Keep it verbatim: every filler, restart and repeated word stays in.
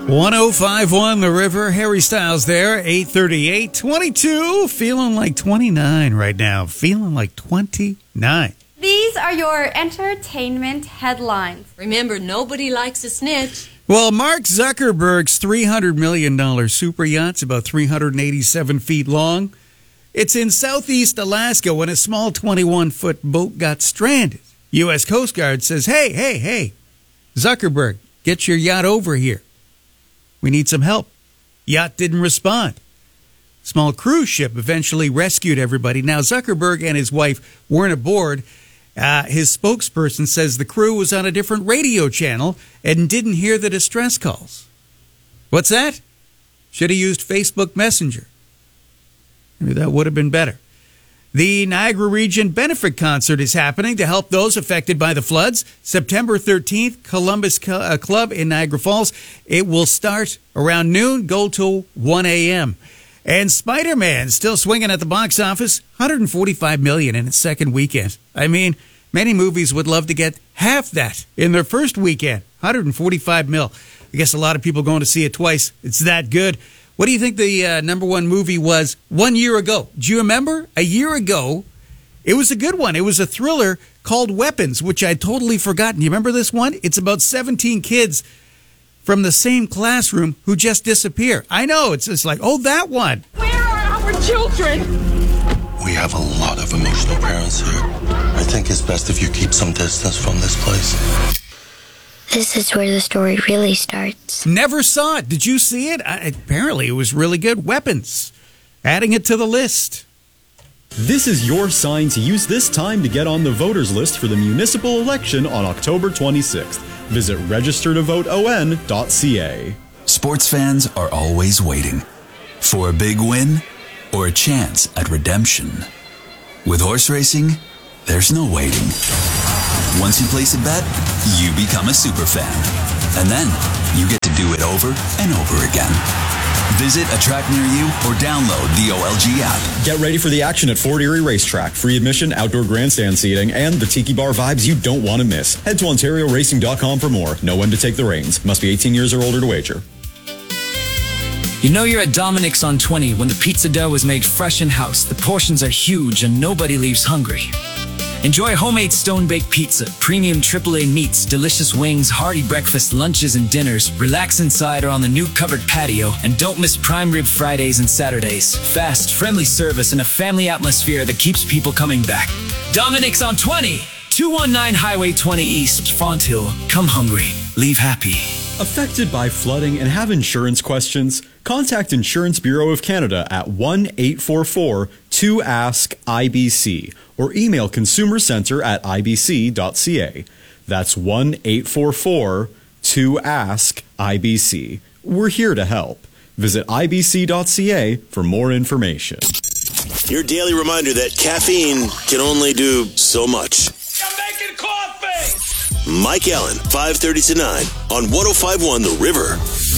one oh five point one The River. Harry Styles there, eight thirty-eight, twenty-two, feeling like twenty-nine right now. Feeling like twenty-nine. These are your entertainment headlines. Remember, nobody likes a snitch. Well, Mark Zuckerberg's three hundred million dollars super yacht's about three hundred eighty-seven feet long. It's in southeast Alaska when a small twenty-one foot boat got stranded. U S Coast Guard says, hey, hey, hey, Zuckerberg, get your yacht over here. We need some help. Yacht didn't respond. Small cruise ship eventually rescued everybody. Now, Zuckerberg and his wife weren't aboard. Uh, his spokesperson says the crew was on a different radio channel and didn't hear the distress calls. What's that? Should have used Facebook Messenger. Maybe that would have been better. The Niagara Region Benefit Concert is happening to help those affected by the floods. September thirteenth, Columbus Club in Niagara Falls. It will start around noon, go till one a.m. And Spider-Man still swinging at the box office, one hundred forty-five million dollars in its second weekend. I mean, many movies would love to get half that in their first weekend, one hundred forty-five mil. I guess a lot of people going to see it twice. It's that good. What do you think the uh, number one movie was one year ago? Do you remember? A year ago, it was a good one. It was a thriller called Weapons, which I'd totally forgotten. You remember this one? It's about seventeen kids from the same classroom who just disappear. I know, it's just like, oh, that one. Where are our children? We have a lot of emotional parents here. I think it's best if you keep some distance from this place. This is where the story really starts. Never saw it. Did you see it? I, apparently, it was really good. Weapons. Adding it to the list. This is your sign to use this time to get on the voters list for the municipal election on October twenty-sixth. Visit register to vote o n dot c a. Sports fans are always waiting for a big win or a chance at redemption. With horse racing, there's no waiting. Once you place a bet, you become a super fan. And then you get to do it over and over again. Visit a track near you or download the O L G app. Get ready for the action at Fort Erie Racetrack. Free admission, outdoor grandstand seating, and the tiki bar vibes you don't want to miss. Head to ontario racing dot com for more. Know when to take the reins. Must be eighteen years or older to wager. You know you're at Dominic's on twenty when the pizza dough is made fresh in-house, the portions are huge, and nobody leaves hungry. Enjoy homemade stone-baked pizza, premium triple A meats, delicious wings, hearty breakfast, lunches, and dinners. Relax inside or on the new covered patio, and don't miss prime rib Fridays and Saturdays. Fast, friendly service, and a family atmosphere that keeps people coming back. Dominic's on twenty, two nineteen Highway twenty East, Fonthill. Come hungry, leave happy. Affected by flooding and have insurance questions? Contact Insurance Bureau of Canada at one eight four four two ask I B C or email consumercenter at I B C dot C A. That's one eight four four two ask I B C. We're here to help. Visit I B C dot C A for more information. Your daily reminder that caffeine can only do so much. I'm making coffee! Mike Allen, five thirty to nine on one oh five point one The River.